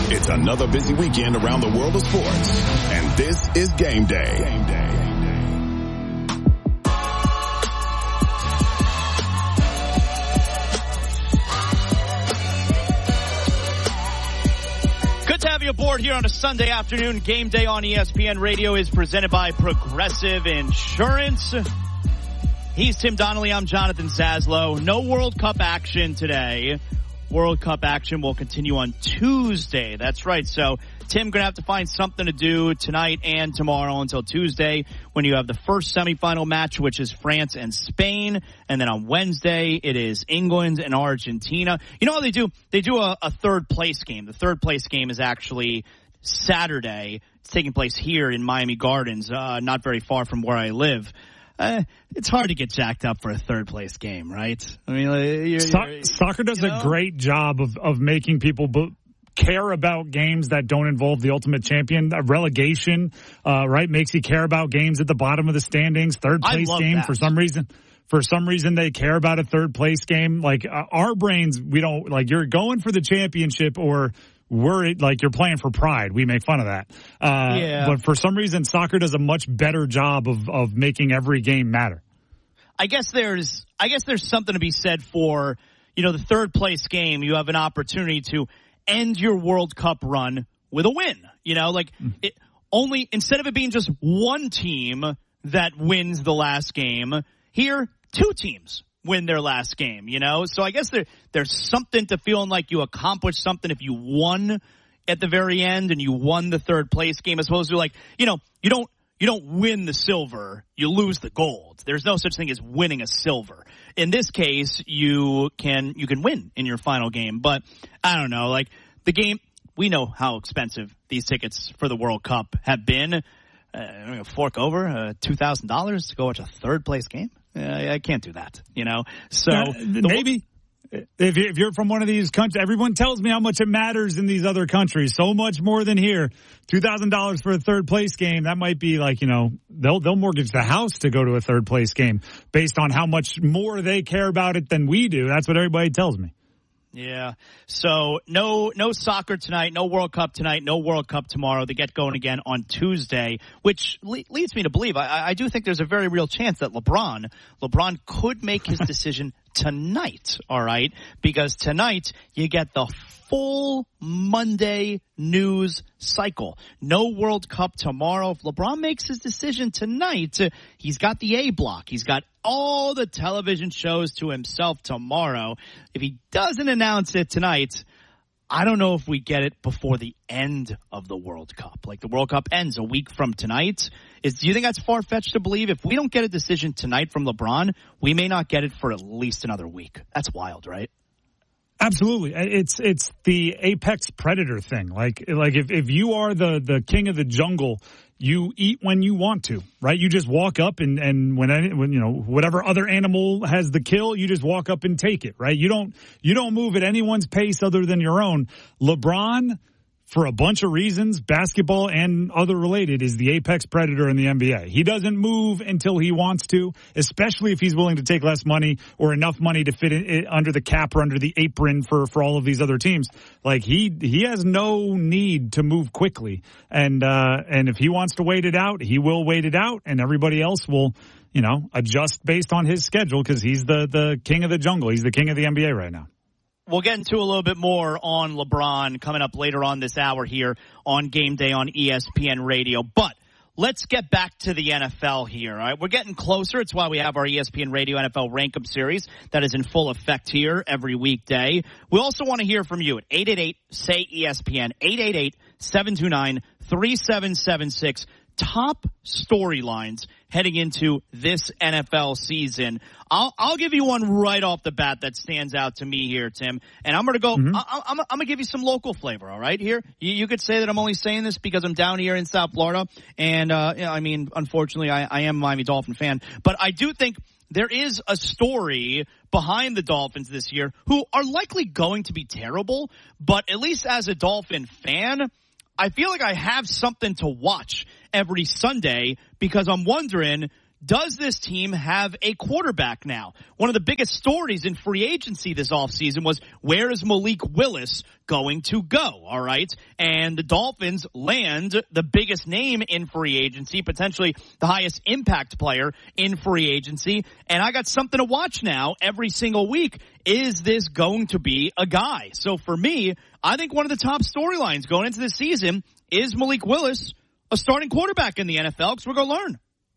It's another busy weekend around the world of sports, and this is Game Day. Game Day. Good to have you aboard here on a Sunday afternoon. Game Day on ESPN Radio is presented by Progressive Insurance. He's Tim Donnelly. I'm Jonathan Zaslow. No World Cup action today. World Cup action will continue on Tuesday. That's right. So Tim going to have to find something to do tonight and tomorrow until Tuesday when you have the first semifinal match, which is France and Spain. And then on Wednesday, it is England and Argentina. You know how they do? They do a third place game. The third place game is actually Saturday. It's taking place here in Miami Gardens, not very far from where I live. It's hard to get jacked up for a third place game, right? I mean, soccer does a great job of making people care about games that don't involve the ultimate champion. Relegation, right, makes you care about games at the bottom of the standings. Third place game that. For some reason, they care about a third place game. Like our brains, we don't like. You're going for the championship or. Worried like you're playing for pride. We make fun of that. But for some reason, soccer does a much better job of making every game matter. I guess there's something to be said for, the third place game. You have an opportunity to end your World Cup run with a win. Instead of it being just one team that wins the last game, here, two teams win their last game, So I guess there's something to feeling like you accomplished something if you won at the very end and you won the third place game, as opposed to you don't win the silver, you lose the gold. There's no such thing as winning a silver. In this case, you can win in your final game, but I don't know, the game, we know how expensive these tickets for the World Cup have been. Fork over $2,000 to go watch a third place game. I can't do that, So maybe if you're from one of these countries, everyone tells me how much it matters in these other countries. So much more than here. $2,000 for a third place game. That might be they'll mortgage the house to go to a third place game based on how much more they care about it than we do. That's what everybody tells me. Yeah. So no soccer tonight, no World Cup tonight, no World Cup tomorrow. They get going again on Tuesday, which leads me to believe I do think there's a very real chance that LeBron could make his decision tonight. All right. Because tonight you get the full Monday news cycle. No World Cup tomorrow. If LeBron makes his decision tonight, he's got the A block. He's got all the television shows to himself tomorrow. If he doesn't announce it tonight, I don't know if we get it before the end of the World Cup. The World Cup ends a week from tonight. Do you think that's far-fetched to believe? If we don't get a decision tonight from LeBron, we may not get it for at least another week. That's wild, right? Absolutely. It's the apex predator thing. If you are the king of the jungle, you eat when you want to, right? You just walk up and when whatever other animal has the kill, you just walk up and take it, right? You don't move at anyone's pace other than your own. LeBron, for a bunch of reasons, basketball and other related, is the apex predator in the NBA. He doesn't move until he wants to, especially if he's willing to take less money or enough money to fit it under the cap or under the apron for all of these other teams. He has no need to move quickly. And if he wants to wait it out, he will wait it out, and everybody else will, adjust based on his schedule because he's the king of the jungle. He's the king of the NBA right now. We'll get into a little bit more on LeBron coming up later on this hour here on Game Day on ESPN Radio. But let's get back to the NFL here. All right, we're getting closer. It's why we have our ESPN Radio NFL Rank-Up series that is in full effect here every weekday. We also want to hear from you at 888-SAY-ESPN, 888-729-3776. Top storylines heading into this NFL season. I'll give you one right off the bat that stands out to me here, Tim. And I'm going to go, I'm going to give you some local flavor, all right, here. You could say that I'm only saying this because I'm down here in South Florida. And, unfortunately, I am a Miami Dolphin fan. But I do think there is a story behind the Dolphins this year who are likely going to be terrible. But at least as a Dolphin fan, I feel like I have something to watch every Sunday because I'm wondering, does this team have a quarterback now? One of the biggest stories in free agency this offseason was, where is Malik Willis going to go? All right. And the Dolphins land the biggest name in free agency, potentially the highest impact player in free agency. And I got something to watch now every single week. Is this going to be a guy? So for me, I think one of the top storylines going into this season is Malik Willis a starting quarterback in the NFL, because we're going to learn.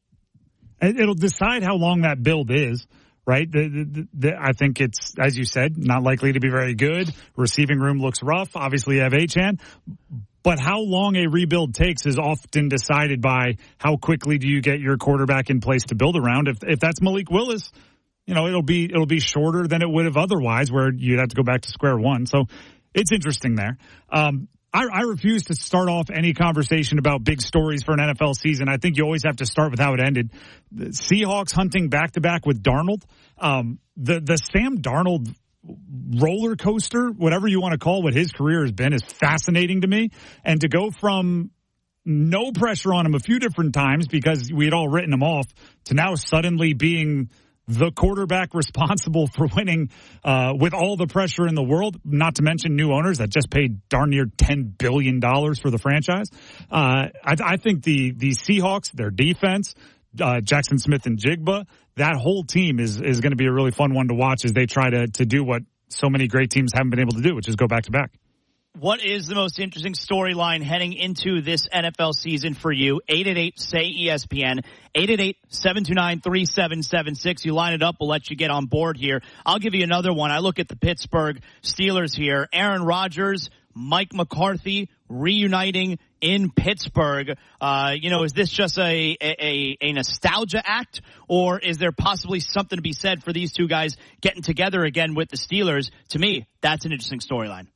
It'll decide how long that build is, right? I think it's, as you said, not likely to be very good. Receiving room looks rough. Obviously, you have Achane. But how long a rebuild takes is often decided by how quickly do you get your quarterback in place to build around. If that's Malik Willis, it'll be shorter than it would have otherwise, where you'd have to go back to square one. So it's interesting there. I refuse to start off any conversation about big stories for an NFL season. I think you always have to start with how it ended. The Seahawks hunting back-to-back with Darnold. The Sam Darnold roller coaster, whatever you want to call what his career has been, is fascinating to me. And to go from no pressure on him a few different times because we had all written him off to now suddenly being the quarterback responsible for winning with all the pressure in the world, not to mention new owners that just paid darn near $10 billion for the franchise. I think the Seahawks, their defense, Jackson Smith and Jigba, that whole team is going to be a really fun one to watch as they try to do what so many great teams haven't been able to do, which is go back-to-back. What is the most interesting storyline heading into this NFL season for you? 888-SAY-ESPN, 888-729-3776. You line it up, we'll let you get on board here. I'll give you another one. I look at the Pittsburgh Steelers here. Aaron Rodgers, Mike McCarthy reuniting in Pittsburgh. Is this just a nostalgia act, or is there possibly something to be said for these two guys getting together again with the Steelers? To me, that's an interesting storyline.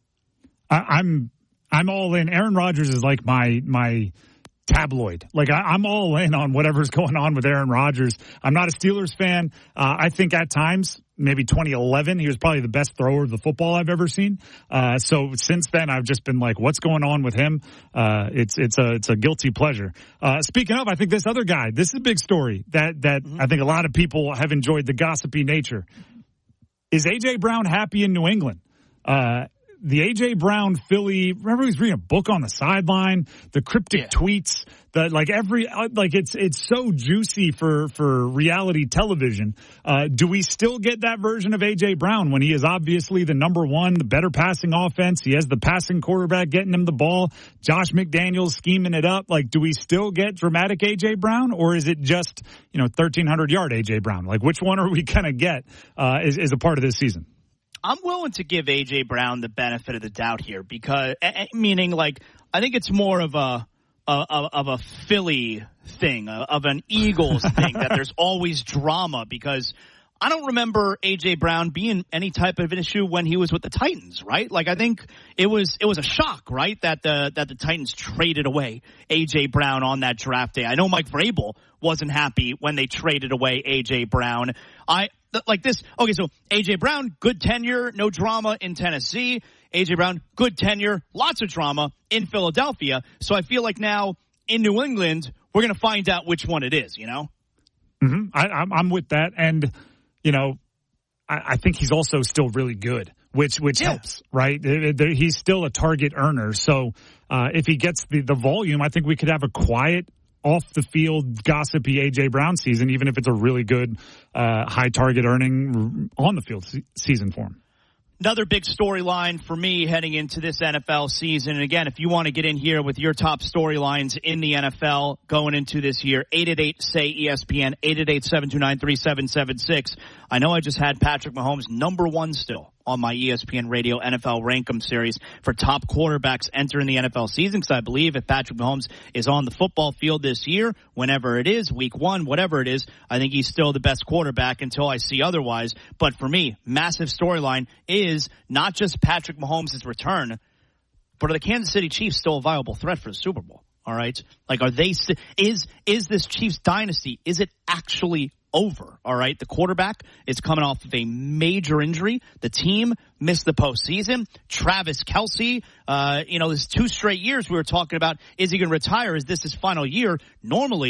I'm all in. Aaron Rodgers is like my tabloid. Like I'm all in on whatever's going on with Aaron Rodgers. I'm not a Steelers fan. I think at times, maybe 2011, he was probably the best thrower of the football I've ever seen. So since then, I've just been like, what's going on with him? It's a guilty pleasure. Speaking of, I think this other guy, this is a big story that I think a lot of people have enjoyed the gossipy nature. Is A.J. Brown happy in New England? The A.J. Brown Philly, remember he was reading a book on the sideline, the cryptic tweets, it's so juicy for reality television. Do we still get that version of A.J. Brown when he is obviously the number one, the better passing offense? He has the passing quarterback getting him the ball. Josh McDaniels scheming it up. Like, do we still get dramatic A.J. Brown, or is it just, 1,300-yard A.J. Brown? Like, which one are we going to get is a part of this season? I'm willing to give A.J. Brown the benefit of the doubt here, because I think it's more of a Philly thing, of an Eagles thing, that there's always drama, because I don't remember A.J. Brown being any type of an issue when he was with the Titans, right? Like, I think it was a shock, right, that the Titans traded away A.J. Brown on that draft day. I know Mike Vrabel wasn't happy when they traded away A.J. Brown. So A.J. Brown, good tenure, no drama in Tennessee. A.J. Brown, good tenure, lots of drama in Philadelphia. So I feel like now in New England, we're going to find out which one it is, Mm-hmm. I'm with that. And, I think he's also still really good, which helps, right? He's still a target earner. So if he gets the volume, I think we could have a quiet, off-the-field, gossipy A.J. Brown season, even if it's a really good high target earning on-the-field season for him. Another big storyline for me heading into this NFL season. And again, if you want to get in here with your top storylines in the NFL going into this year, 888-SAY-ESPN, 888-729-3776. I know I just had Patrick Mahomes number one still on my ESPN Radio NFL Rankem series for top quarterbacks entering the NFL season, because I believe if Patrick Mahomes is on the football field this year, whenever it is, week one, whatever it is, I think he's still the best quarterback until I see otherwise. But for me, massive storyline is not just Patrick Mahomes' return, but are the Kansas City Chiefs still a viable threat for the Super Bowl? All right? Like, is this Chiefs dynasty, is it actually over? All right. The quarterback is coming off of a major injury. The team missed the postseason. Travis Kelce, there's 2 straight years we were talking about, is he going to retire? Is this his final year? Normally,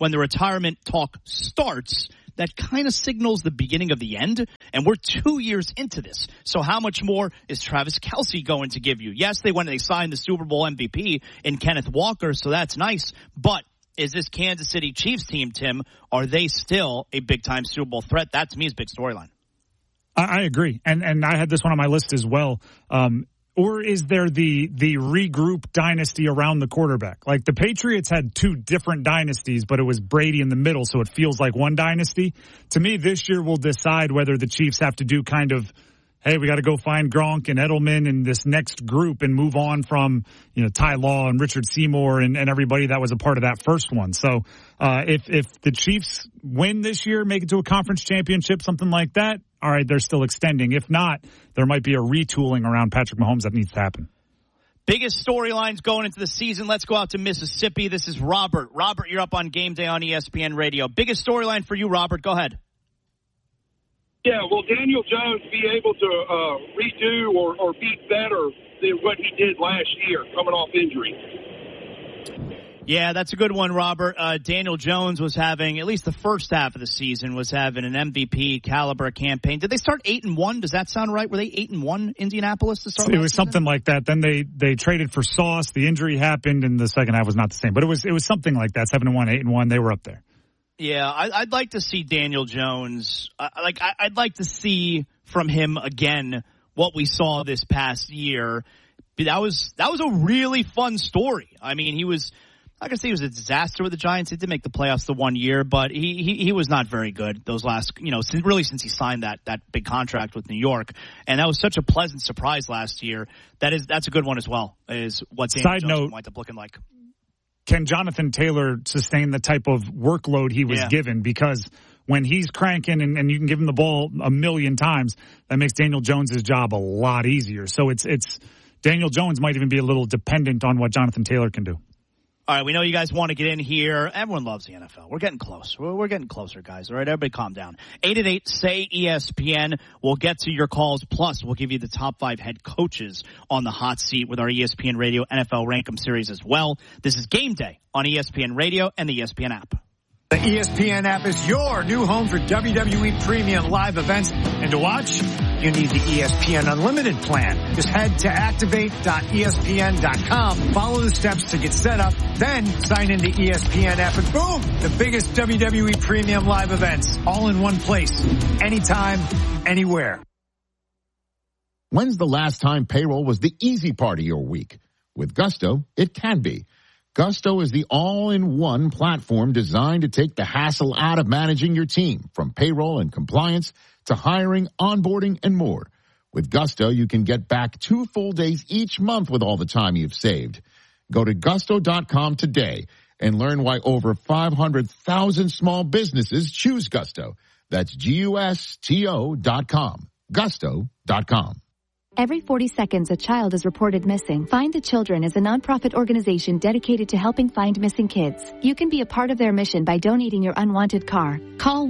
when the retirement talk starts, that kind of signals the beginning of the end, and we're 2 years into this. So how much more is Travis Kelce going to give you? Yes, they signed the Super Bowl MVP in Kenneth Walker, so that's nice, but is this Kansas City Chiefs team, Tim, are they still a big-time Super Bowl threat? That, to me, is a big storyline. I agree, and I had this one on my list as well. Or is there the regroup dynasty around the quarterback? Like the Patriots had two different dynasties, but it was Brady in the middle, so it feels like one dynasty. To me, this year will decide whether the Chiefs have to do kind of, hey, we got to go find Gronk and Edelman and this next group and move on from, Ty Law and Richard Seymour and everybody that was a part of that first one. So if the Chiefs win this year, make it to a conference championship, something like that, all right, they're still extending. If not, there might be a retooling around Patrick Mahomes that needs to happen. Biggest storylines going into the season. Let's go out to Mississippi. This is Robert. Robert, you're up on Game Day on ESPN Radio. Biggest storyline for you, Robert. Go ahead. Yeah, will Daniel Jones be able to redo or be better than what he did last year coming off injury? Yeah, that's a good one, Robert. Daniel Jones was having, at least the first half of the season, was having an MVP caliber campaign. Did they start 8-1? Does that sound right? Were they 8-1, Indianapolis, to start? It was something like that. Then they traded for Sauce. The injury happened, and the second half was not the same. But it was something like that. 7-1, 8-1. They were up there. Yeah, I'd like to see Daniel Jones. I'd like to see from him again what we saw this past year. That was a really fun story. I mean, he was. I can say he was a disaster with the Giants. He did make the playoffs the 1 year, but he was not very good those last, since he signed that big contract with New York. And that was such a pleasant surprise last year. That's a good one as well, is what Daniel Jones might up looking like. Can Jonathan Taylor sustain the type of workload he was given? Because when he's cranking and you can give him the ball a million times, that makes Daniel Jones' job a lot easier. So it's Daniel Jones might even be a little dependent on what Jonathan Taylor can do. All right, we know you guys want to get in here. Everyone loves the NFL. We're getting close. We're getting closer, guys. All right, everybody calm down. 888-SAY-ESPN. We'll get to your calls. Plus, we'll give you the top 5 head coaches on the hot seat with our ESPN Radio NFL Rankem series as well. This is Game Day on ESPN Radio and the ESPN app. The ESPN app is your new home for WWE Premium live events. And to watch, you need the ESPN Unlimited plan. Just head to activate.espn.com, follow the steps to get set up, then sign into ESPN app, and boom, the biggest WWE Premium live events, all in one place, anytime, anywhere. When's the last time payroll was the easy part of your week? With Gusto, it can be. Gusto is the all-in-one platform designed to take the hassle out of managing your team, from payroll and compliance to hiring, onboarding, and more. With Gusto, you can get back 2 full days each month with all the time you've saved. Go to gusto.com today and learn why over 500,000 small businesses choose Gusto. That's GUSTO.com. Gusto.com. Every 40 seconds, a child is reported missing. Find the Children is a nonprofit organization dedicated to helping find missing kids. You can be a part of their mission by donating your unwanted car. Call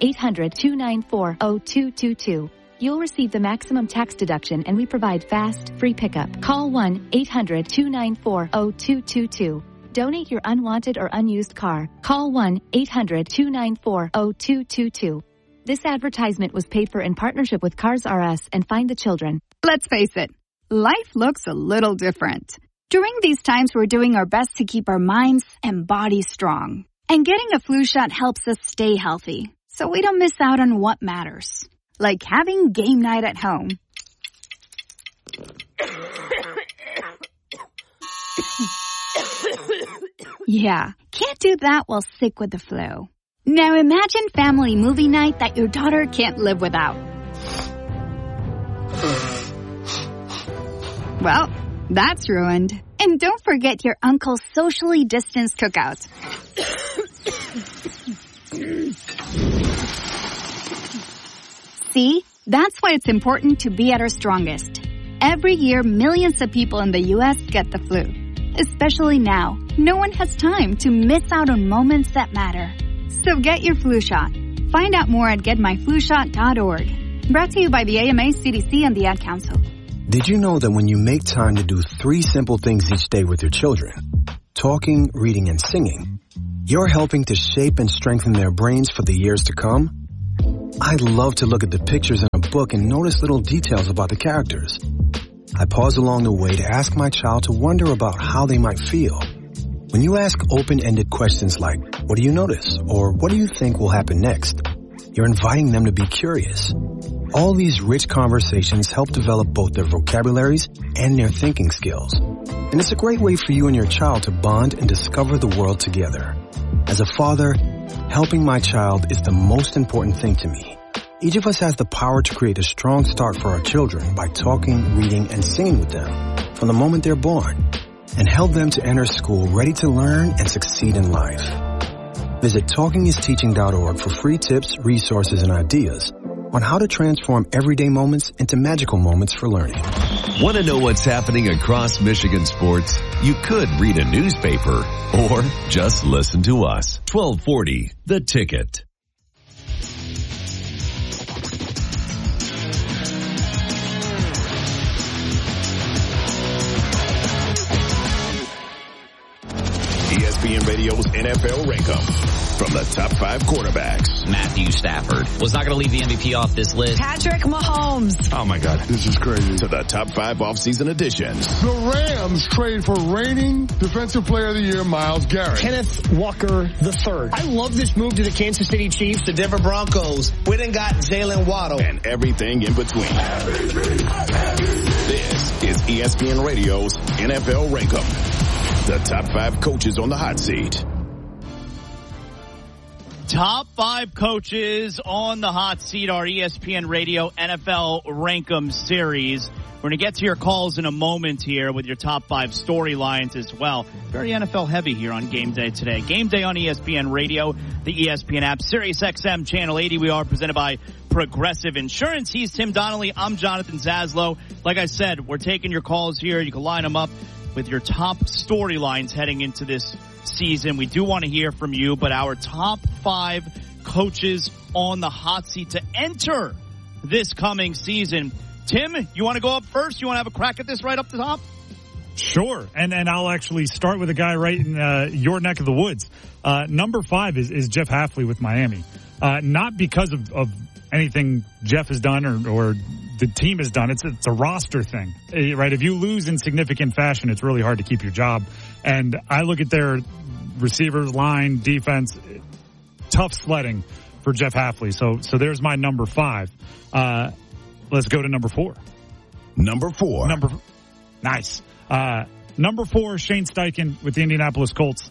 1-800-294-0222. You'll receive the maximum tax deduction, and we provide fast, free pickup. Call 1-800-294-0222. Donate your unwanted or unused car. Call 1-800-294-0222. This advertisement was paid for in partnership with Cars R Us and Find the Children. Let's face it, life looks a little different. During these times, we're doing our best to keep our minds and bodies strong. And getting a flu shot helps us stay healthy, so we don't miss out on what matters. Like having game night at home. Yeah, can't do that while sick with the flu. Now imagine family movie night that your daughter can't live without. Well, that's ruined. And don't forget your uncle's socially distanced cookout. See? That's why it's important to be at our strongest. Every year, millions of people in the U.S. get the flu. Especially now, no one has time to miss out on moments that matter. So get your flu shot. Find out more at getmyflushot.org. Brought to you by the AMA, CDC, and the Ad Council. Did you know that when you make time to do 3 simple things each day with your children, talking, reading, and singing, you're helping to shape and strengthen their brains for the years to come? I love to look at the pictures in a book and notice little details about the characters. I pause along the way to ask my child to wonder about how they might feel. When you ask open-ended questions like, what do you notice? Or what do you think will happen next? You're inviting them to be curious. All these rich conversations help develop both their vocabularies and their thinking skills. And it's a great way for you and your child to bond and discover the world together. As a father, helping my child is the most important thing to me. Each of us has the power to create a strong start for our children by talking, reading, and singing with them from the moment they're born, and help them to enter school ready to learn and succeed in life. Visit TalkingIsTeaching.org for free tips, resources, and ideas on how to transform everyday moments into magical moments for learning. Want to know what's happening across Michigan sports? You could read a newspaper or just listen to us. 1240, The Ticket. ESPN Radio's NFL Rankum. From the top 5 quarterbacks. Matthew Stafford was not going to leave the MVP off this list. Patrick Mahomes. Oh my God, this is crazy. To the top 5 offseason additions. The Rams trade for reigning Defensive Player of the Year, Myles Garrett. Kenneth Walker III. I love this move to the Kansas City Chiefs. The Denver Broncos. We done got Jalen Waddle. And everything in between. This is ESPN Radio's NFL Rankum. The top 5 coaches on the hot seat. Top 5 coaches on the hot seat, our ESPN Radio NFL Rankum series. We're going to get to your calls in a moment here with your top 5 storylines as well. Very NFL heavy here on Game Day today. Game Day on ESPN Radio, the ESPN app, Sirius XM Channel 80. We are presented by Progressive Insurance. He's Tim Donnelly. I'm Jonathan Zaslow. Like I said, we're taking your calls here. You can line them up with your top storylines heading into this season. We do want to hear from you, but our top 5 coaches on the hot seat to enter this coming season. Tim, you want to go up first? You want to have a crack at this right up the top? Sure. And I'll actually start with a guy right in your neck of the woods. Number 5 is Jeff Hafley with Miami. Not because of anything Jeff has done or the team has done. It's a roster thing, right? If you lose in significant fashion, it's really hard to keep your job. And I look at their receivers, line, defense, tough sledding for Jeff Hafley. So there's my number 5. Let's go to number 4. Number 4. Nice. Number 4, Shane Steichen with the Indianapolis Colts.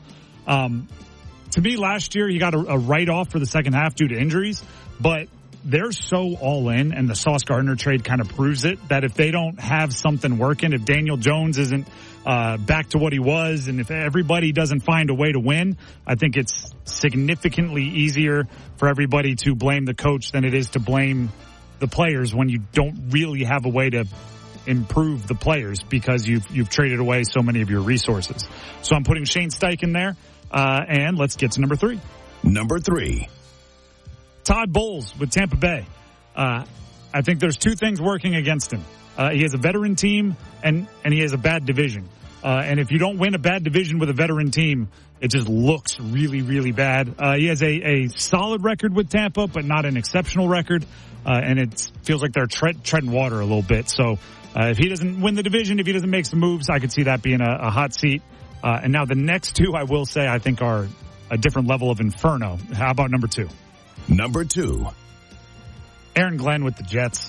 To me, last year, he got a write-off for the second half due to injuries, but they're so all in, and the Sauce Gardner trade kind of proves it, that if they don't have something working, if Daniel Jones isn't back to what he was, and if everybody doesn't find a way to win, I think it's significantly easier for everybody to blame the coach than it is to blame the players when you don't really have a way to improve the players because you've traded away so many of your resources. So I'm putting Shane Steichen there, and let's get to number 3. Number 3. Todd Bowles with Tampa Bay. I think there's 2 things working against him. He has a veteran team and he has a bad division. And if you don't win a bad division with a veteran team, it just looks really, really bad. He has a solid record with Tampa, but not an exceptional record. And it feels like they're treading water a little bit. So if he doesn't win the division, if he doesn't make some moves, I could see that being a hot seat. And now the next 2, I will say, I think are a different level of inferno. How about number 2? Number 2. Aaron Glenn with the Jets.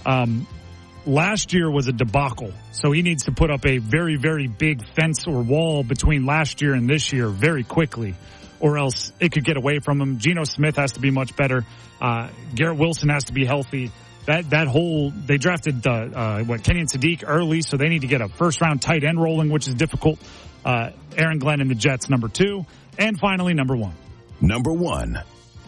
Last year was a debacle, so he needs to put up a very, very big fence or wall between last year and this year very quickly, or else it could get away from him. Geno Smith has to be much better. Garrett Wilson has to be healthy. They drafted Kenyon Sadiq early, so they need to get a first-round tight end rolling, which is difficult. Aaron Glenn and the Jets, number 2. And finally, number 1. Number 1.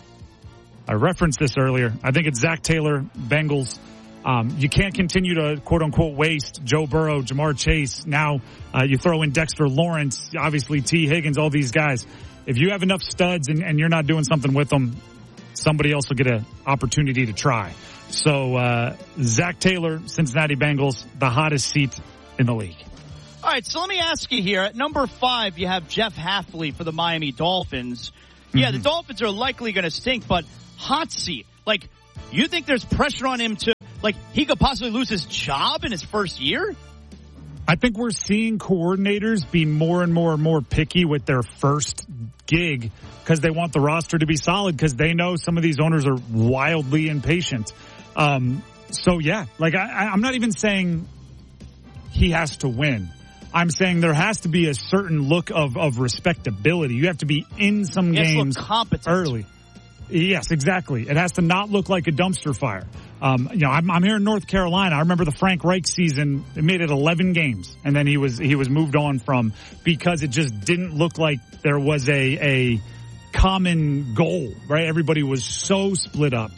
I referenced this earlier. I think it's Zach Taylor, Bengals. You can't continue to, quote-unquote, waste Joe Burrow, Jamar Chase. Now you throw in Dexter Lawrence, obviously T. Higgins, all these guys. If you have enough studs and you're not doing something with them, somebody else will get an opportunity to try. So Zach Taylor, Cincinnati Bengals, the hottest seat in the league. All right, so let me ask you here. At number 5, you have Jeff Hafley for the Miami Dolphins. Yeah, the Dolphins are likely going to stink, but hot seat. Like, you think there's pressure on him to, like, he could possibly lose his job in his first year? I think we're seeing coordinators be more and more and more picky with their first gig because they want the roster to be solid because they know some of these owners are wildly impatient. So, yeah, like, I'm not even saying he has to win. I'm saying there has to be a certain look of respectability. You have to be in some games early. Yes, exactly. It has to not look like a dumpster fire. I'm here in North Carolina. I remember the Frank Reich season. It made it 11 games, and then he was moved on from because it just didn't look like there was a common goal. Right? Everybody was so split up,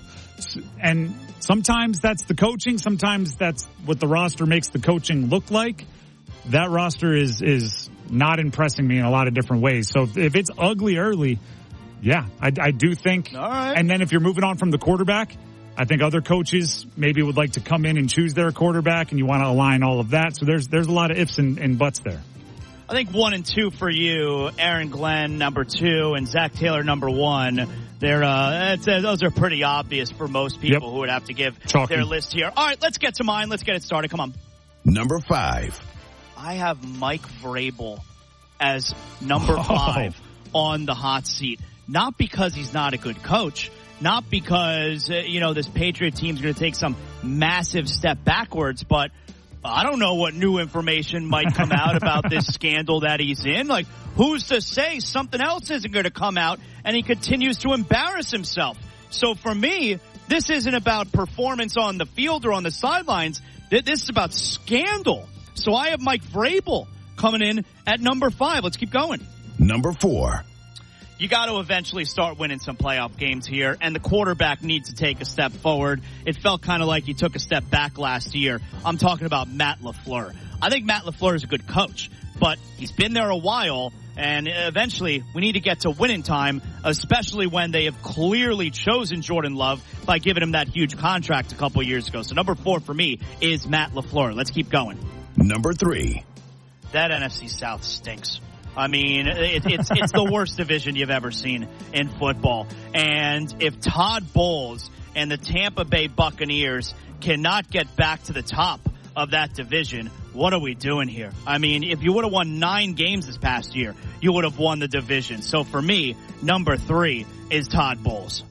and sometimes that's the coaching. Sometimes that's what the roster makes the coaching look like. That roster is not impressing me in a lot of different ways. So if it's ugly early, yeah, I do think. All right. And then if you're moving on from the quarterback, I think other coaches maybe would like to come in and choose their quarterback, and you want to align all of that. So there's a lot of ifs and buts there. I think 1 and 2 for you, Aaron Glenn number 2 and Zach Taylor number 1. Those are pretty obvious for most people who would have to give their list here. All right, let's get to mine. Let's get it started. Come on. Number 5. I have Mike Vrabel as number 5 on the hot seat. Not because he's not a good coach, not because, this Patriot team's going to take some massive step backwards, but I don't know what new information might come out about this scandal that he's in. Like, who's to say something else isn't going to come out and he continues to embarrass himself? So for me, this isn't about performance on the field or on the sidelines. This is about scandal. So I have Mike Vrabel coming in at number 5. Let's keep going. Number 4. You got to eventually start winning some playoff games here, and the quarterback needs to take a step forward. It felt kind of like he took a step back last year. I'm talking about Matt LaFleur. I think Matt LaFleur is a good coach, but he's been there a while, and eventually we need to get to winning time, especially when they have clearly chosen Jordan Love by giving him that huge contract a couple years ago. So number 4 for me is Matt LaFleur. Let's keep going. Number 3. That NFC South stinks. I mean, it's the worst division you've ever seen in football. And if Todd Bowles and the Tampa Bay Buccaneers cannot get back to the top of that division, what are we doing here? I mean, if you would have won 9 games this past year, you would have won the division. So for me, number 3 is Todd Bowles.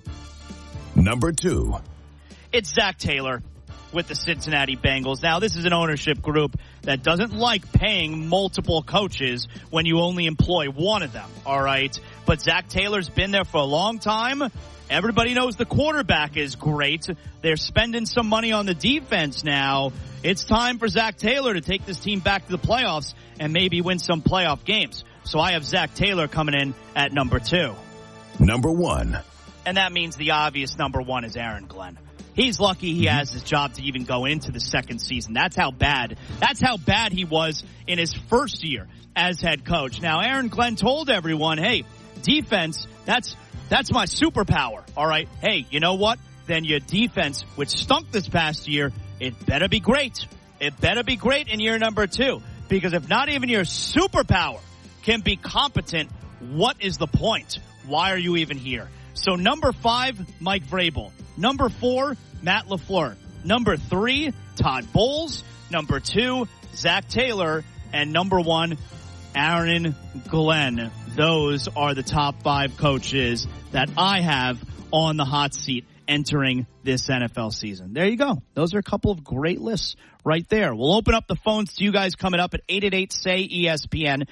Number 2. It's Zach Taylor with the Cincinnati Bengals. Now, this is an ownership group that doesn't like paying multiple coaches when you only employ one of them, all right? But Zach Taylor's been there for a long time. Everybody knows the quarterback is great. They're spending some money on the defense now. It's time for Zach Taylor to take this team back to the playoffs and maybe win some playoff games. So I have Zach Taylor coming in at number 2. Number 1. And that means the obvious number 1 is Aaron Glenn. He's lucky he has his job to even go into the second season. That's how bad he was in his first year as head coach. Now, Aaron Glenn told everyone, hey, defense, that's my superpower. All right. Hey, you know what? Then your defense, which stunk this past year, it better be great. It better be great in year number 2. Because if not even your superpower can be competent, what is the point? Why are you even here? So number 5, Mike Vrabel. Number 4, Matt LaFleur. Number 3, Todd Bowles. Number 2, Zach Taylor. And number 1, Aaron Glenn. Those are the top 5 coaches that I have on the hot seat entering this NFL season. There you go. Those are a couple of great lists right there. We'll open up the phones to you guys coming up at 888-SAY-ESPN,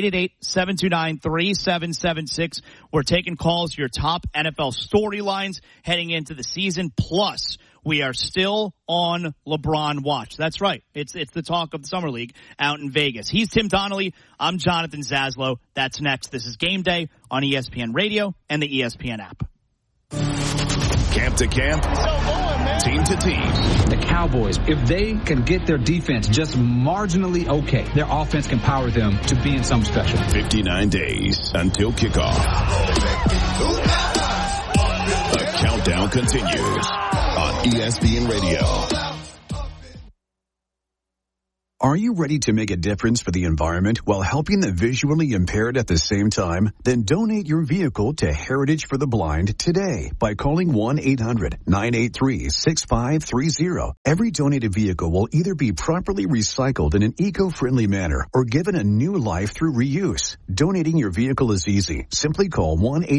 888-729-3776. We're taking calls, your top NFL storylines heading into the season. Plus, we are still on LeBron watch. That's right. It's the talk of the Summer League out in Vegas. He's Tim Donnelly. I'm Jonathan Zaslow. That's next. This is Game Day on ESPN Radio and the ESPN app. Camp to camp, team to team. The Cowboys, if they can get their defense just marginally okay, their offense can power them to being something special. 59 days until kickoff. The countdown continues on ESPN Radio. Are you ready to make a difference for the environment while helping the visually impaired at the same time? Then donate your vehicle to Heritage for the Blind today by calling 1-800-983-6530. Every donated vehicle will either be properly recycled in an eco-friendly manner or given a new life through reuse. Donating your vehicle is easy. Simply call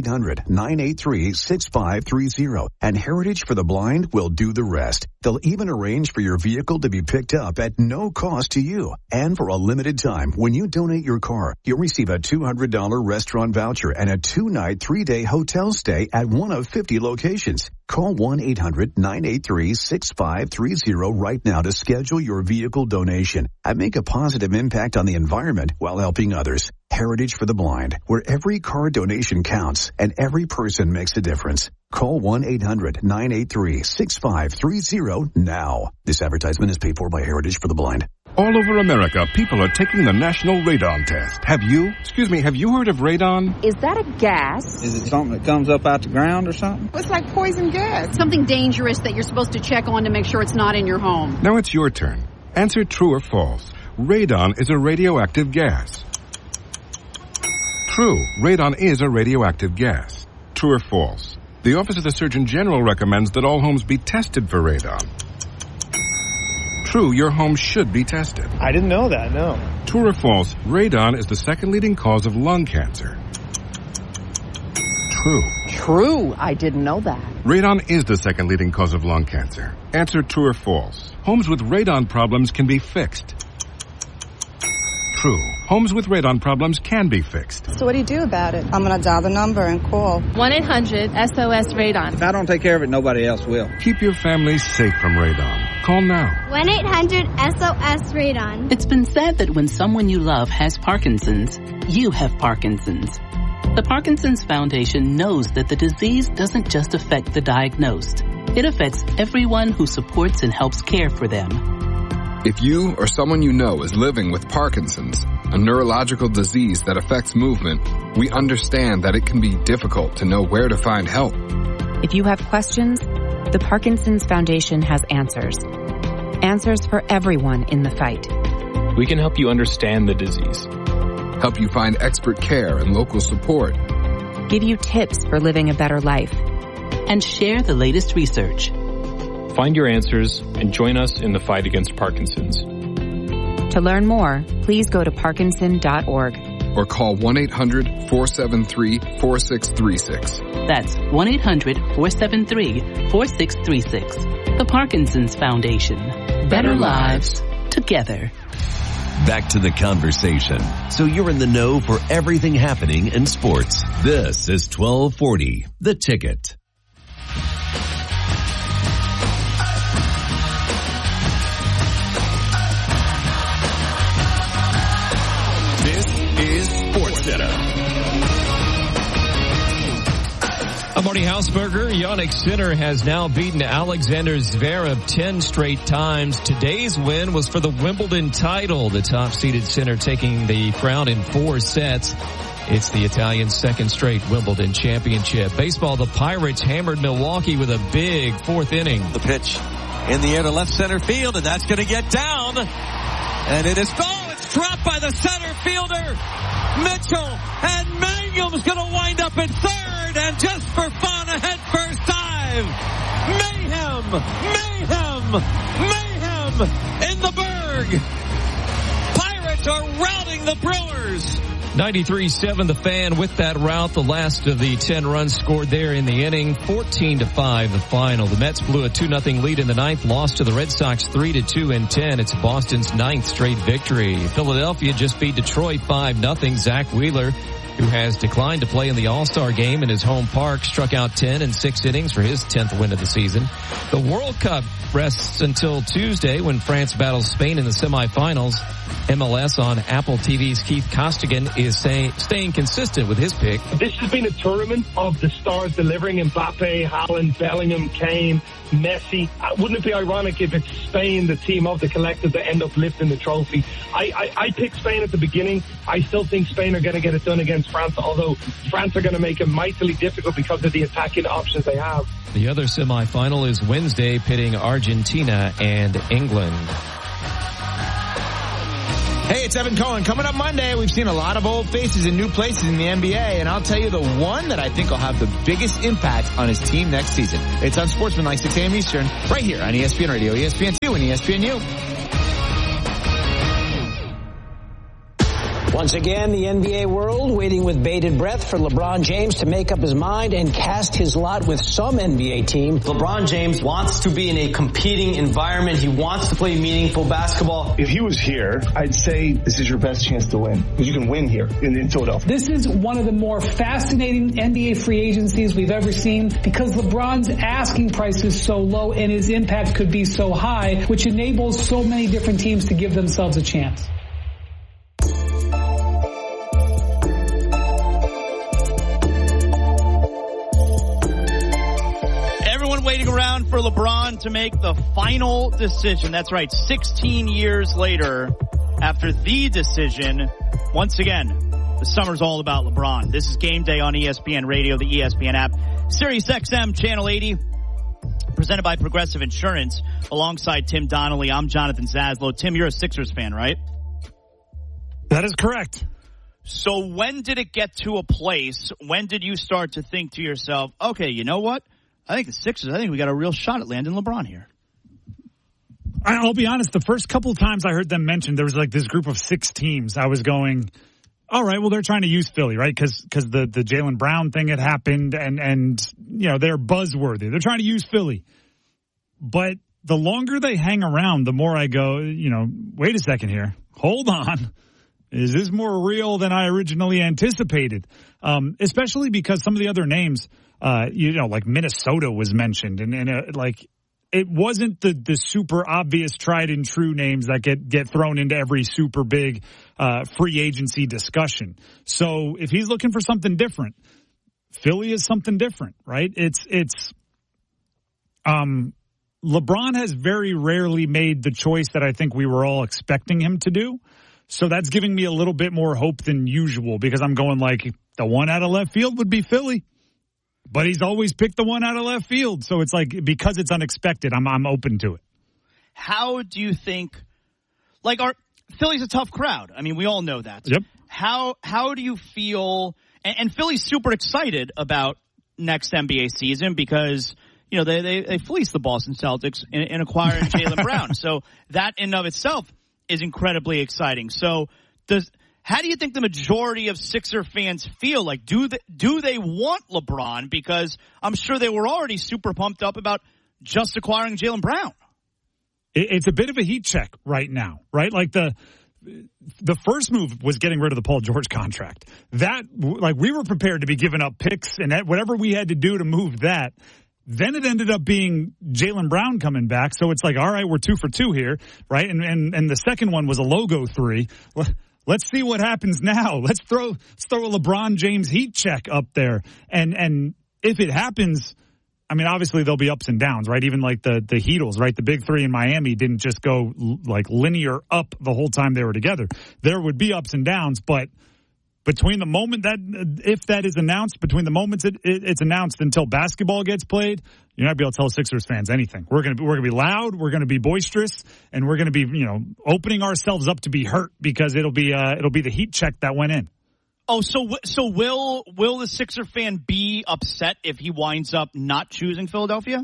1-800-983-6530 and Heritage for the Blind will do the rest. They'll even arrange for your vehicle to be picked up at no cost to you. And for a limited time, when you donate your car, you'll receive a $200 restaurant voucher and a 2-night, 3-day hotel stay at one of 50 locations. Call 1-800-983-6530 right now to schedule your vehicle donation and make a positive impact on the environment while helping others. Heritage for the Blind, where every car donation counts and every person makes a difference. Call 1-800-983-6530 now. This advertisement is paid for by Heritage for the Blind. All over America, people are taking the National Radon Test. Have you heard of radon? Is that a gas? Is it something that comes up out the ground or something? It's like poison gas. Something dangerous that you're supposed to check on to make sure it's not in your home. Now it's your turn. Answer true or false. Radon is a radioactive gas. True. Radon is a radioactive gas. True or false? The Office of the Surgeon General recommends that all homes be tested for radon. True, your home should be tested. I didn't know that, no. True or false, radon is the second leading cause of lung cancer. True. True, I didn't know that. Radon is the second leading cause of lung cancer. Answer true or false. Homes with radon problems can be fixed. True. Homes with radon problems can be fixed. So what do you do about it? I'm going to dial the number and call 1-800-SOS-RADON. If I don't take care of it, nobody else will. Keep your family safe from radon. Call now. 1-800-SOS-RADON. It's been said that when someone you love has Parkinson's, you have Parkinson's. The Parkinson's Foundation knows that the disease doesn't just affect the diagnosed. It affects everyone who supports and helps care for them. If you or someone you know is living with Parkinson's, a neurological disease that affects movement, we understand that it can be difficult to know where to find help. If you have questions, the Parkinson's Foundation has answers. Answers for everyone in the fight. We can help you understand the disease. Help you find expert care and local support. Give you tips for living a better life. And share the latest research. Find your answers and join us in the fight against Parkinson's. To learn more, please go to parkinson.org. Or call 1-800-473-4636. That's 1-800-473-4636. The Parkinson's Foundation. Better lives together. Back to the conversation, so you're in the know for everything happening in sports. This is 1240, The Ticket. I'm Marty Hausberger. Jannik Sinner has now beaten Alexander Zverev 10 straight times. Today's win was for the Wimbledon title. The top-seeded Sinner taking the crown in 4 sets. It's the Italian's second straight Wimbledon championship. Baseball, the Pirates hammered Milwaukee with a big 4th inning. The pitch in the air to left center field, and that's going to get down. And it is it's dropped by the center fielder, Mitchell, and Mangum's going to wind up at third. And just for fun, a head-first dive. Mayhem in the Berg. Pirates are routing the Brewers. 93-7 the Fan with that rout. The last of the 10 runs scored there in the inning. 14-5 the final. The Mets blew a 2-0 lead in the 9th, lost to the Red Sox 3-2 in 10. It's Boston's 9th straight victory. Philadelphia just beat Detroit 5-0. Zach Wheeler, who has declined to play in the All-Star game in his home park, struck out 10 in 6 innings for his 10th win of the season. The World Cup rests until Tuesday when France battles Spain in the semifinals. MLS on Apple TV's Keith Costigan is staying consistent with his pick. This has been a tournament of the stars delivering. Mbappe, Haaland, Bellingham, Kane, Messi. Wouldn't it be ironic if it's Spain, the team of the collective, that end up lifting the trophy? I picked Spain at the beginning. I still think Spain are going to get it done against France, although France are going to make it mightily difficult because of the attacking options they have. The other semifinal is Wednesday, pitting Argentina and England. Hey, it's Evan Cohen. Coming up Monday, we've seen a lot of old faces in new places in the NBA, and I'll tell you the one that I think will have the biggest impact on his team next season. It's on Sportsmanlike 6 a.m. Eastern, right here on ESPN Radio, ESPN2, and ESPNU. Once again, the NBA world waiting with bated breath for LeBron James to make up his mind and cast his lot with some NBA team. LeBron James wants to be in a competing environment. He wants to play meaningful basketball. If he was here, I'd say this is your best chance to win. Because you can win here in Philadelphia. This is one of the more fascinating NBA free agencies we've ever seen because LeBron's asking price is so low and his impact could be so high, which enables so many different teams to give themselves a chance. Waiting around for LeBron to make the final decision. That's right, 16 years later, after the decision, once again, the summer's all about LeBron. This is Game Day on ESPN Radio, the ESPN app, Sirius XM, Channel 80, presented by Progressive Insurance, alongside Tim Donnelly. I'm Jonathan Zaslow. Tim, you're a Sixers fan, right? That is correct. So when did it get to a place, when did you start to think to yourself, okay, you know what? I think the Sixers, I think we got a real shot at landing LeBron here. I'll be honest, the first couple of times I heard them mentioned, there was like this group of 6 teams. I was going, all right, well, they're trying to use Philly, right? Because the Jaylen Brown thing had happened and, you know, they're buzzworthy. They're trying to use Philly. But the longer they hang around, the more I go, you know, wait a second here. Hold on. Is this more real than I originally anticipated? Especially because some of the other names, you know, like Minnesota was mentioned, and like it wasn't the super obvious tried and true names that get thrown into every super big free agency discussion. So if he's looking for something different, Philly is something different, right? It's LeBron has very rarely made the choice that I think we were all expecting him to do. So that's giving me a little bit more hope than usual because I'm going like the one out of left field would be Philly. But he's always picked the one out of left field. So it's like, because it's unexpected, I'm open to it. How do you think, like, Philly's a tough crowd. I mean, we all know that. Yep. How do you feel, and Philly's super excited about next NBA season because, you know, they fleeced the Boston Celtics in acquiring Jaylen Brown. So that in and of itself is incredibly exciting. So how do you think the majority of Sixer fans feel? Like, do they want LeBron? Because I'm sure they were already super pumped up about just acquiring Jaylen Brown. It's a bit of a heat check right now, right? Like the first move was getting rid of the Paul George contract. That, like, we were prepared to be giving up picks and whatever we had to do to move that. Then it ended up being Jaylen Brown coming back. So it's like, all right, we're 2 for 2 here, right? And the second one was a logo 3. Let's see what happens now. Let's throw a LeBron James heat check up there. And if it happens, I mean, obviously there'll be ups and downs, right? Even like the Heatles, right? The big 3 in Miami didn't just go like linear up the whole time they were together. There would be ups and downs, but between the moment that, if that is announced, between the moments it's announced until basketball gets played, you're not going to be able to tell Sixers fans anything. We're going to be loud, we're going to be boisterous, and we're going to be, you know, opening ourselves up to be hurt because it'll be the heat check that went in. Oh, so will the Sixer fan be upset if he winds up not choosing Philadelphia?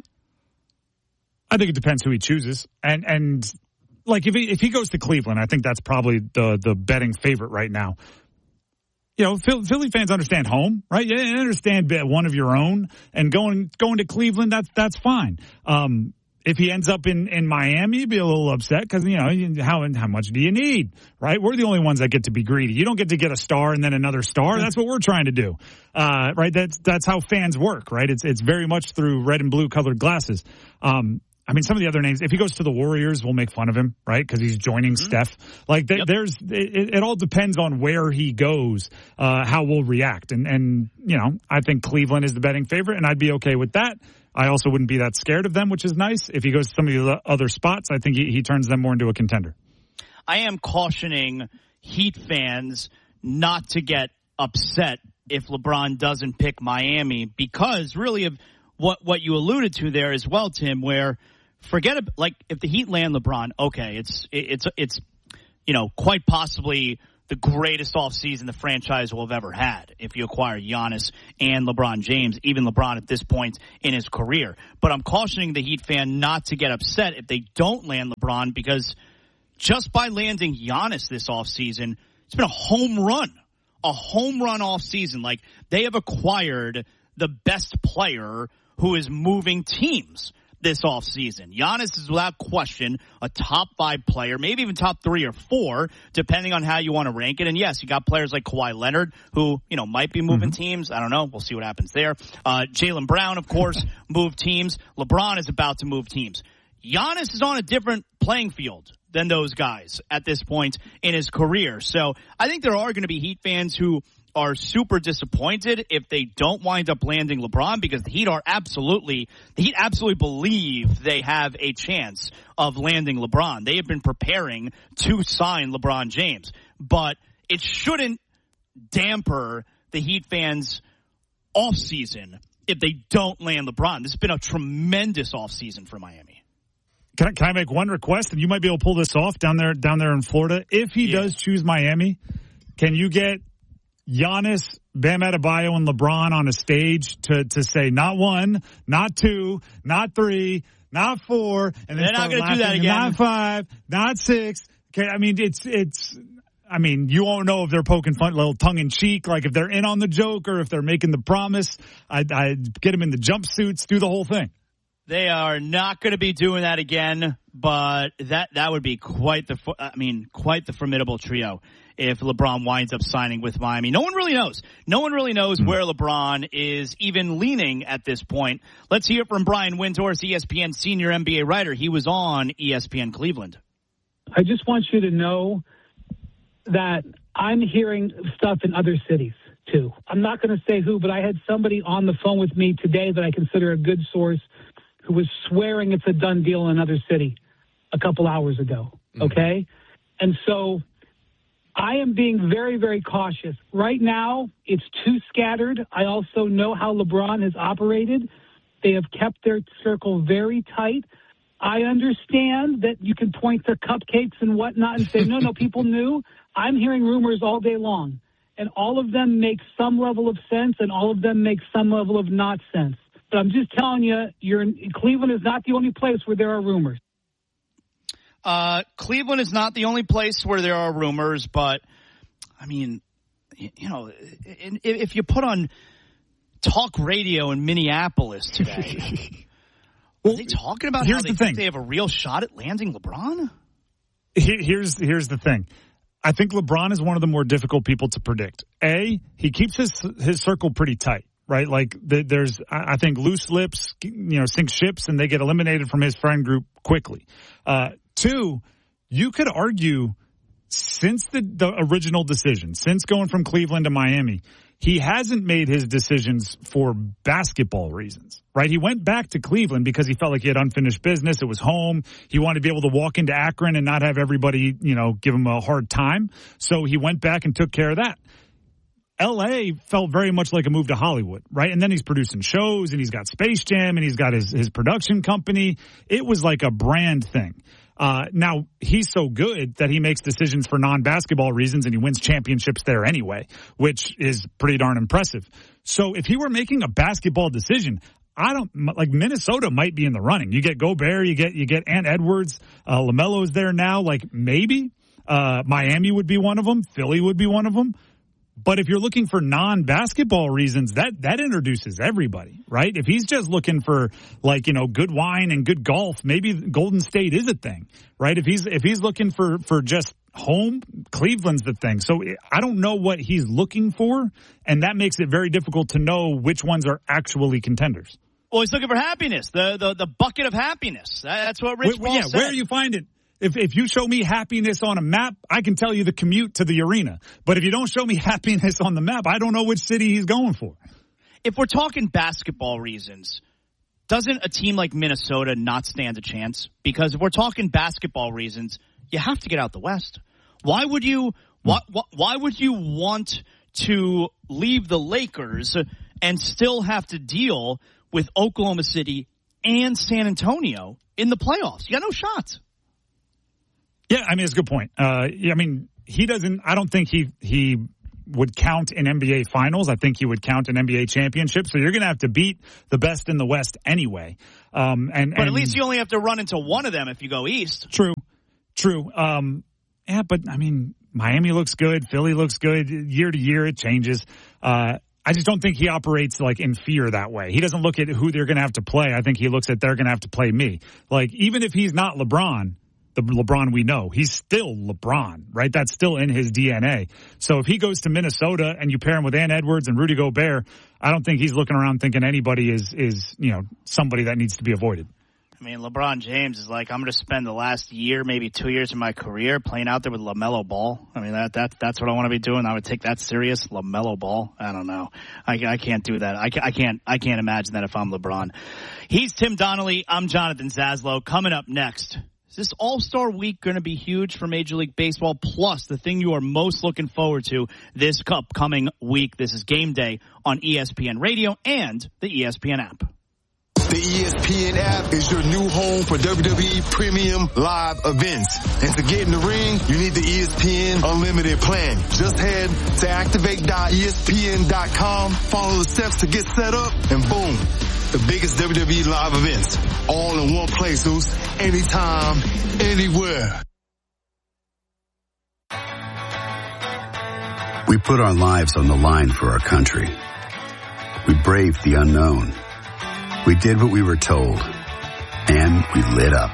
I think it depends who he chooses, and like if he goes to Cleveland, I think that's probably the betting favorite right now. You know, Philly fans understand home, right? You understand one of your own, and going to Cleveland, that's fine. If he ends up in Miami, be a little upset because, you know, how much do you need, right? We're the only ones that get to be greedy. You don't get to get a star and then another star. That's what we're trying to do, right? That's how fans work, right? It's very much through red and blue colored glasses. I mean, some of the other names, if he goes to the Warriors, we'll make fun of him, right? Because he's joining Steph. Like, it all depends on where he goes, how we'll react. And, you know, I think Cleveland is the betting favorite, and I'd be okay with that. I also wouldn't be that scared of them, which is nice. If he goes to some of the other spots, I think he turns them more into a contender. I am cautioning Heat fans not to get upset if LeBron doesn't pick Miami because really of what you alluded to there as well, Tim, where forget it, like if the Heat land LeBron, okay, it's quite possibly the greatest offseason the franchise will have ever had if you acquire Giannis and LeBron James, even LeBron at this point in his career. But I'm cautioning the Heat fan not to get upset if they don't land LeBron, because just by landing Giannis this offseason, it's been a home run offseason. Like, they have acquired the best player who is moving teams this offseason. Giannis is without question a top 5 player, maybe even top 3 or 4, depending on how you want to rank it. And yes, you got players like Kawhi Leonard who, might be moving teams. I don't know. We'll see what happens there. Jaylen Brown, of course, moved teams. LeBron is about to move teams. Giannis is on a different playing field than those guys at this point in his career. So I think there are going to be Heat fans who are super disappointed if they don't wind up landing LeBron, because the Heat absolutely believe they have a chance of landing LeBron. They have been preparing to sign LeBron James, but it shouldn't damper the Heat fans' offseason if they don't land LeBron. This has been a tremendous offseason for Miami. Can I make one request? And you might be able to pull this off down there in Florida. If he does choose Miami, can you get Giannis, Bam Adebayo, and LeBron on a stage to say not 1, not 2, not 3, not 4, and then they're not going to do that again. Not 5, not 6. Okay, I mean you won't know if they're poking fun, a little tongue in cheek, like if they're in on the joke or if they're making the promise. I get them in the jumpsuits, do the whole thing. They are not going to be doing that again, but that would be quite the formidable trio if LeBron winds up signing with Miami. No one really knows. No one really knows where LeBron is even leaning at this point. Let's hear from Brian Windhorst, ESPN senior NBA writer. He was on ESPN Cleveland. I just want you to know that I'm hearing stuff in other cities too. I'm not going to say who, but I had somebody on the phone with me today that I consider a good source who was swearing it's a done deal in another city a couple hours ago. Okay? And so I am being very, very cautious. Right now, it's too scattered. I also know how LeBron has operated. They have kept their circle very tight. I understand that you can point to cupcakes and whatnot and say, no, people knew. I'm hearing rumors all day long, and all of them make some level of sense, and all of them make some level of not sense. But I'm just telling you, Cleveland is not the only place where there are rumors. Cleveland is not the only place where there are rumors, but, I mean, if you put on talk radio in Minneapolis today, are they talking about how they think they have a real shot at landing LeBron? Here's the thing. I think LeBron is one of the more difficult people to predict. A, he keeps his circle pretty tight. Right, like there's, I think loose lips, sink ships, and they get eliminated from his friend group quickly. 2, you could argue since the original decision, since going from Cleveland to Miami, he hasn't made his decisions for basketball reasons. Right, he went back to Cleveland because he felt like he had unfinished business. It was home. He wanted to be able to walk into Akron and not have everybody, give him a hard time. So he went back and took care of that. L.A. felt very much like a move to Hollywood, right? And then he's producing shows, and he's got Space Jam, and he's got his production company. It was like a brand thing. Now, he's so good that he makes decisions for non-basketball reasons, and he wins championships there anyway, which is pretty darn impressive. So if he were making a basketball decision, Minnesota might be in the running. You get Gobert, you get Ant Edwards, LaMelo's there now. Like, maybe Miami would be one of them. Philly would be one of them. But if you're looking for non-basketball reasons, that introduces everybody, right? If he's just looking for good wine and good golf, maybe Golden State is a thing, right? If he's looking for just home, Cleveland's the thing. So I don't know what he's looking for, and that makes it very difficult to know which ones are actually contenders. Well, he's looking for happiness, the bucket of happiness. That's what Rich Paul said. Where do you find it? If you show me happiness on a map, I can tell you the commute to the arena. But if you don't show me happiness on the map, I don't know which city he's going for. If we're talking basketball reasons, doesn't a team like Minnesota not stand a chance? Because if we're talking basketball reasons, you have to get out the West. Why would you want to leave the Lakers and still have to deal with Oklahoma City and San Antonio in the playoffs? You got no shots. Yeah, I mean, it's a good point. I mean, I don't think he would count in NBA finals. I think he would count an NBA championship. So you're going to have to beat the best in the West anyway. But at least you only have to run into one of them if you go East. True. Yeah, but I mean, Miami looks good. Philly looks good. Year to year, it changes. I just don't think he operates like in fear that way. He doesn't look at who they're going to have to play. I think he looks at they're going to have to play me. Like, even if he's not LeBron, the LeBron we know, he's still LeBron, right? That's still in his DNA. So if he goes to Minnesota and you pair him with Ant Edwards and Rudy Gobert, I don't think he's looking around thinking anybody is somebody that needs to be avoided. I mean, LeBron James is like, I'm going to spend the last year, maybe 2 years of my career playing out there with LaMelo Ball. I mean, that's what I want to be doing. I would take that serious. LaMelo Ball. I don't know. I can't do that. I can't imagine that if I'm LeBron. He's Tim Donnelly. I'm Jonathan Zaslow. Coming up next, is this All-Star Week going to be huge for Major League Baseball? Plus, the thing you are most looking forward to this upcoming week. This is Game Day on ESPN Radio and the ESPN app. The ESPN app is your new home for WWE Premium Live events. And to get in the ring, you need the ESPN Unlimited plan. Just head to activate.espn.com, follow the steps to get set up, and boom, the biggest WWE live events. All in one place, Zeus. Anytime, anywhere. We put our lives on the line for our country. We braved the unknown. We did what we were told, and we lit up.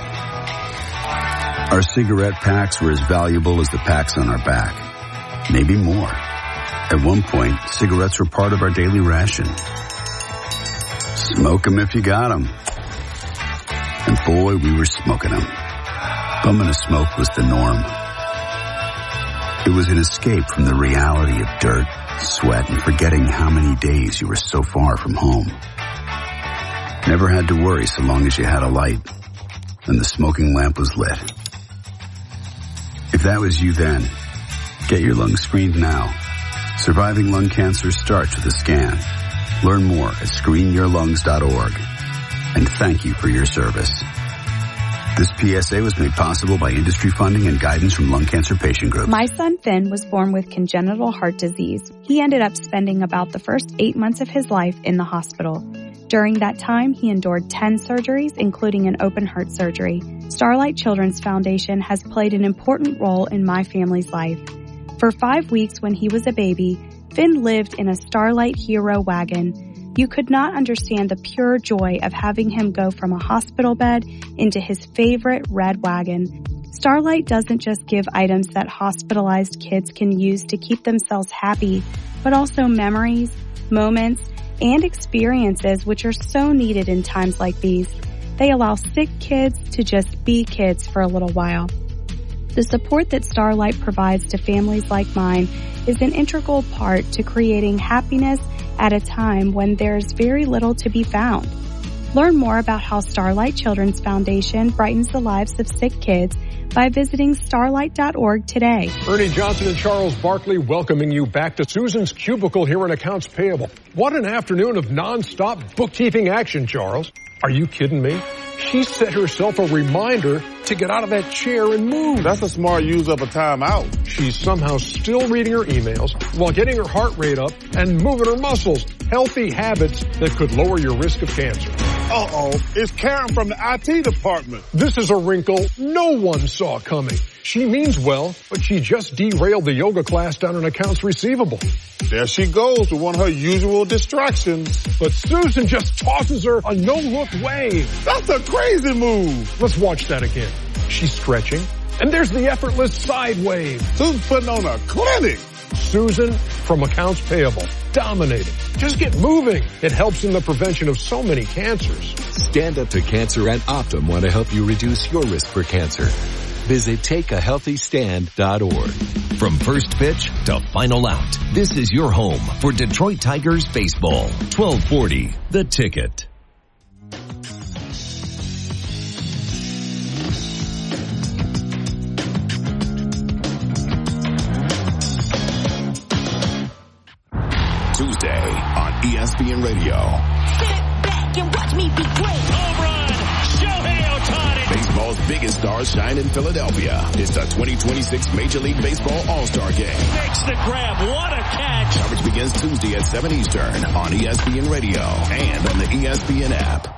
Our cigarette packs were as valuable as the packs on our back, maybe more. At one point, cigarettes were part of our daily ration. Smoke 'em if you got 'em. And boy, we were smoking 'em. Bumming a smoke was the norm. It was an escape from the reality of dirt, sweat, and forgetting how many days you were so far from home. Never had to worry so long as you had a light and the smoking lamp was lit. If that was you then, get your lungs screened now. Surviving lung cancer starts with a scan. Learn more at screenyourlungs.org. And thank you for your service. This PSA was made possible by industry funding and guidance from Lung Cancer Patient Group. My son Finn was born with congenital heart disease. He ended up spending about the first 8 months of his life in the hospital. During that time, he endured 10 surgeries, including an open heart surgery. Starlight Children's Foundation has played an important role in my family's life. For 5 weeks when he was a baby, Finn lived in a Starlight Hero wagon. You could not understand the pure joy of having him go from a hospital bed into his favorite red wagon. Starlight doesn't just give items that hospitalized kids can use to keep themselves happy, but also memories, moments, and experiences which are so needed in times like these. They allow sick kids to just be kids for a little while. The support that Starlight provides to families like mine is an integral part to creating happiness at a time when there's very little to be found. Learn more about how Starlight Children's Foundation brightens the lives of sick kids by visiting starlight.org today. Ernie Johnson and Charles Barkley welcoming you back to Susan's Cubicle here in Accounts Payable. What an afternoon of nonstop bookkeeping action, Charles. Are you kidding me? She set herself a reminder to get out of that chair and move. That's a smart use of a timeout. She's somehow still reading her emails while getting her heart rate up and moving her muscles. Healthy habits that could lower your risk of cancer. Uh-oh, it's Karen from the IT department. This is a wrinkle no one saw coming. She means well, but she just derailed the yoga class down in accounts receivable. There she goes with one of her usual distractions. But Susan just tosses her a no-look wave. That's a crazy move. Let's watch that again. She's stretching, and there's the effortless side wave. Susan's putting on a clinic. Susan from Accounts Payable. Dominating. Just get moving. It helps in the prevention of so many cancers. Stand Up to Cancer and Optum want to help you reduce your risk for cancer. Visit takeahealthystand.org. From first pitch to final out, this is your home for Detroit Tigers baseball. 1240, The Ticket. Tuesday on ESPN Radio. Sit back and watch me be great. Home run, Shohei Ohtani. Baseball's biggest stars shine in Philadelphia. It's the 2026 Major League Baseball All-Star Game. Makes the grab. What a catch. Coverage begins Tuesday at 7 Eastern on ESPN Radio and on the ESPN app.